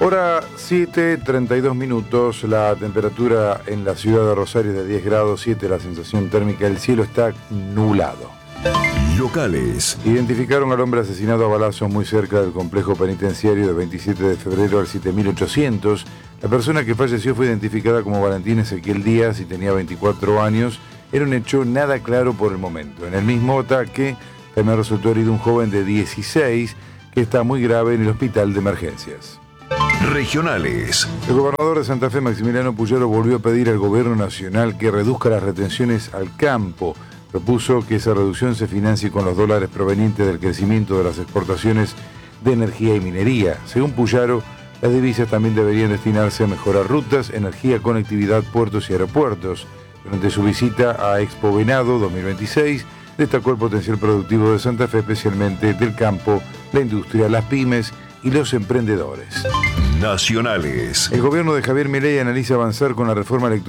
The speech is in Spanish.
Hora 7:32, la temperatura en la ciudad de Rosario es de 10 grados 7, la sensación térmica del cielo está nublado. Locales. Identificaron al hombre asesinado a balazos muy cerca del complejo penitenciario de 27 de febrero al 7800. La persona que falleció fue identificada como Valentín Ezequiel Díaz y tenía 24 años. Era un hecho nada claro por el momento. En el mismo ataque también resultó herido un joven de 16 que está muy grave en el hospital de emergencias. Regionales. El gobernador de Santa Fe, Maximiliano Puyaro, volvió a pedir al gobierno nacional que reduzca las retenciones al campo. Propuso que esa reducción se financie con los dólares provenientes del crecimiento de las exportaciones de energía y minería. Según Puyaro, las divisas también deberían destinarse a mejorar rutas, energía, conectividad, puertos y aeropuertos. Durante su visita a Expo Venado 2026, destacó el potencial productivo de Santa Fe, especialmente del campo, la industria, las pymes y los emprendedores. Nacionales. El gobierno de Javier Milei analiza avanzar con la reforma electoral